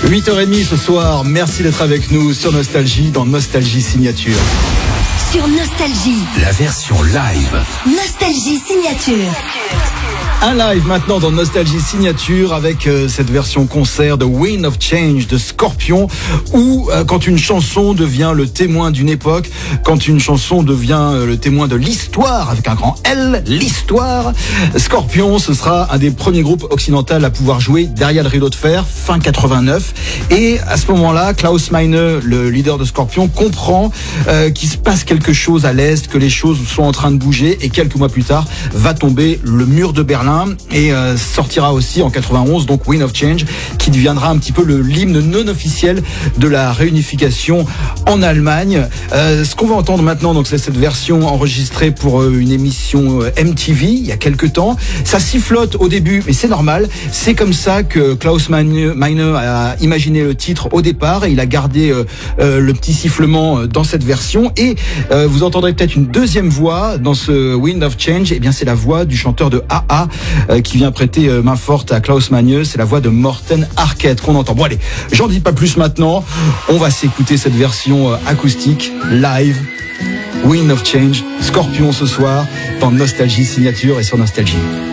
8h30 ce soir, merci d'être avec nous sur Nostalgie, dans Nostalgie Signature. Sur Nostalgie, la version live. Nostalgie Signature. Un live maintenant dans Nostalgie Signature avec cette version concert de Wind of Change de Scorpions, où quand une chanson devient le témoin d'une époque, quand une chanson devient le témoin de l'histoire, avec un grand L, l'histoire, Scorpions, ce sera un des premiers groupes occidentaux à pouvoir jouer derrière le rideau de fer, fin 89. Et à ce moment-là, Klaus Meine, le leader de Scorpions, comprend qu'il se passe quelque chose à l'Est, que les choses sont en train de bouger, et quelques mois plus tard, va tomber le mur de Berlin. Et sortira aussi en 91 donc Wind of Change, qui deviendra un petit peu l'hymne non officiel de la réunification en Allemagne. Ce qu'on va entendre maintenant, donc, c'est cette version enregistrée pour une émission MTV il y a quelques temps. Ça sifflote au début, mais c'est normal. C'est comme ça que Klaus Meine a imaginé le titre au départ, et il a gardé le petit sifflement dans cette version. Et vous entendrez peut-être une deuxième voix dans ce Wind of Change. Et bien, c'est la voix du chanteur de AA qui vient prêter main forte à Klaus Meine. C'est la voix de Morten Harket qu'on entend. Bon allez, j'en dis pas plus maintenant. On va s'écouter cette version acoustique, live, Wind of Change, Scorpions ce soir, dans Nostalgie Signature et sur Nostalgie.